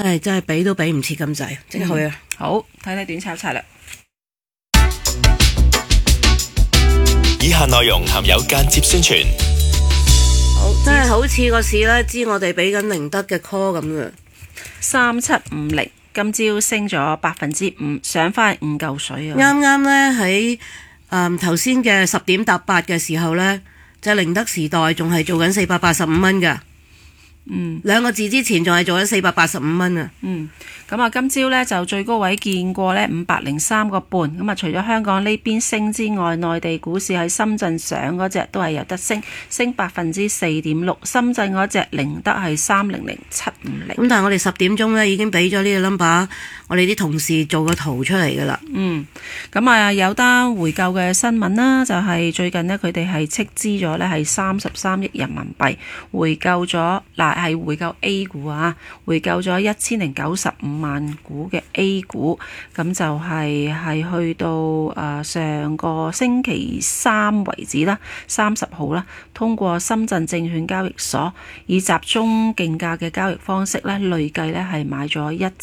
真係比都比唔切咁滯，即刻去啊！ 好，睇睇短炒策略。 以下內容含有間接宣傳。 好，真係好似個市咧，知我哋俾緊寧德嘅 call 咁嘅。 3750今朝升咗5%，上翻5嚿水啊！ 啱啱咧喺頭先嘅10點搭8嘅時候咧，就寧德時代仲係做緊485蚊㗎。2個字之前仲係做緊485蚊啊！ 咁啊，今朝呢就最高位見過呢503個半。咁啊，除咗香港呢邊升之外，內地股市喺深圳上嗰隻都係有得升4.6%。深圳嗰隻寧德係300750。 咁但係我哋10點鐘呢已經俾咗呢個 number， 我哋啲同事做個圖出嚟㗎啦。 咁啊有單回購嘅新聞啦，就係最近呢，佢哋係斥資咗呢係33億人民幣回購咗，係回購 A 股啊，回購咗1095萬股嘅 A 股，咁就係去到上個星期三為止啦，30號啦，通過深圳證券交易所以集中競價嘅交易方式咧，累計咧係買咗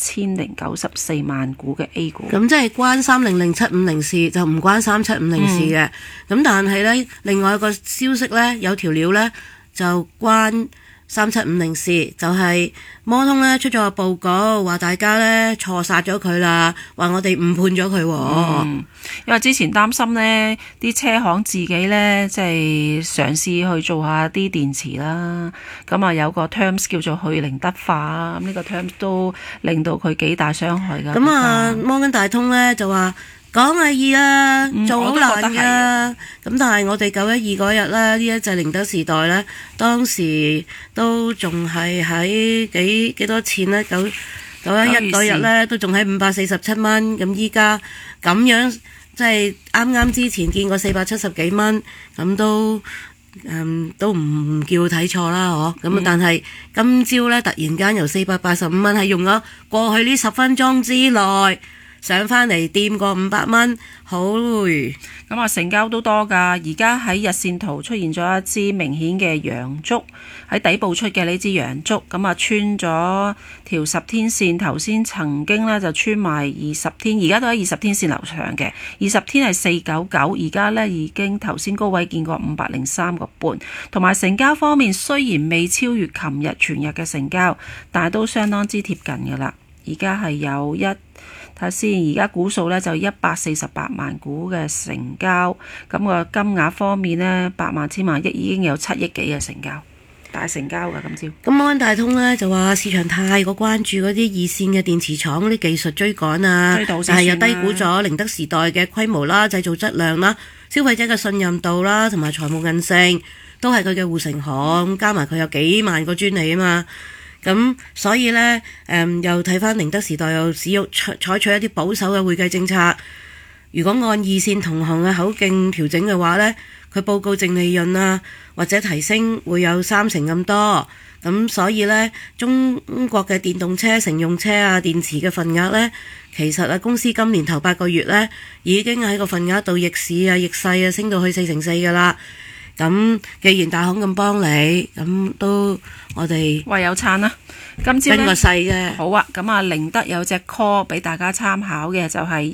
1094萬股嘅 A 股。 咁即係關300750事，就唔關3750事嘅。咁但係咧，另外一個消息咧，有條料咧就關3750事，就係摩通咧出咗個報告，話大家咧錯殺咗佢啦，話我哋誤判咗佢。 因為之前擔心呢啲車行自己咧即係嘗試去做下啲電池啦，咁啊有個 terms 叫做去零德化，咁呢個 terms 都令到佢幾大傷害㗎。 咁啊，摩根大通咧就話講係易啊，做好難㗎。咁但係我哋912嗰日咧，呢一隻寧德時代咧，當時都仲係喺幾多錢咧？911嗰日咧都仲喺547蚊。咁依家咁樣即係啱啱之前見過470幾蚊，咁都唔叫睇錯啦，嗬。咁但係今朝咧突然間由485蚊係用咗過去呢10分鐘之內上返嚟掂過500蚊，好。 咁啊，成交都多㗎。而家喺日線圖出現咗一支明顯嘅陽燭，喺底部出嘅呢支陽燭，咁啊穿咗條10天線。頭先曾經呢就穿埋20天，而家都喺20天線樓上嘅。20天係499，而家呢已經頭先高位見過503個半。同埋成交方面，雖然未超越琴日全日嘅成交，但係都相當之貼近㗎啦。而家係有睇下先，而家股數咧就148萬股嘅成交，咁個金額方面呢，8萬千萬億已經有7億幾嘅成交，大成交㗎今朝。 咁摩根大通呢就話市場太過關注嗰啲二線嘅電池廠嗰啲技術追趕啊，但係又低估咗寧德時代嘅規模啦、製造質量啦、消費者嘅信任度啦，同埋財務韌性都係佢嘅護城河，加埋佢有幾萬個專利啊嘛。咁所以呢，又睇返寧德時代又採取一啲保守嘅會計政策。如果按二線同行嘅口徑調整嘅話呢，佢報告淨利潤啊或者提升會有30%咁多。咁所以呢，中國嘅電動車、乘用車啊、電池嘅份額呢，其實公司今年頭8個月呢已經喺個份額度逆市啊、逆勢啊升到去4%㗎啦。咁既然大行咁幫你，咁都我哋唯有撐啦。今朝呢個勢啫。 好啊，咁啊寧德有隻 call 俾大家參考嘅，就係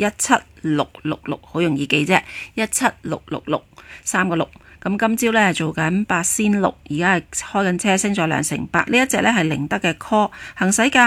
17666，好容易記啫，17666 3個6。咁今朝呢做緊8仙6，而家係開緊車，升咗2成8。呢一隻呢係寧德嘅 call， 行使價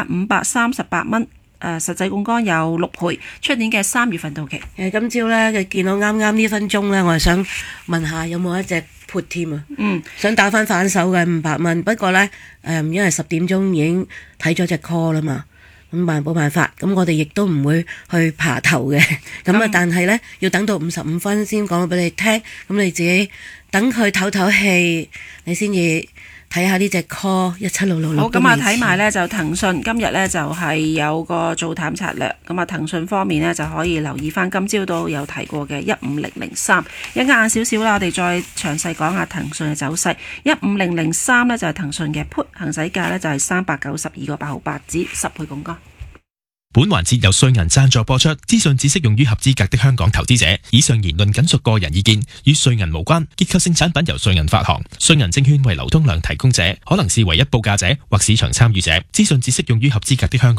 538蚊。實際槓桿有6倍，出年嘅3月份到期。 今朝呢，見到啱啱呢分鐘呢，我係想問下有冇一隻 put 添啊？想打翻反手嘅500蚊，不過呢，因為10點鐘已經睇咗隻 call 啦嘛，咁冇辦法，咁我哋亦都唔會去爬頭嘅，咁啊，但係呢，要等到55分先講到俾你聽，咁你自己等佢唞唞氣，你先至睇下呢隻 call 17666。 好，咁啊睇埋呢就騰訊今日呢就係有個做淡策略，咁啊騰訊方面呢就可以留意翻今朝都有提過嘅15003，一晏少少啦，我哋再詳細講下騰訊嘅走勢。15003呢就係騰訊嘅 put， 行使價呢就係392個8毫8子，10倍槓桿。 本環節由瑞銀贊助播出，資訊只適用於合資格的香港投資者。以上言論僅屬個人意見，與瑞銀無關。結構性產品由瑞銀發行，瑞銀證券為流通量提供者，可能是唯一報價者或市場參與者。資訊只適用於合資格的香港